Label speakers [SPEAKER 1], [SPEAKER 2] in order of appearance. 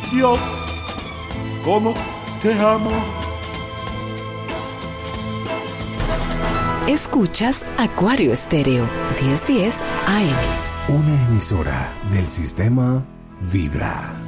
[SPEAKER 1] Dios, cómo te amo.
[SPEAKER 2] Escuchas Acuario Estéreo, 1010 AM.
[SPEAKER 3] Una emisora del sistema Vibra.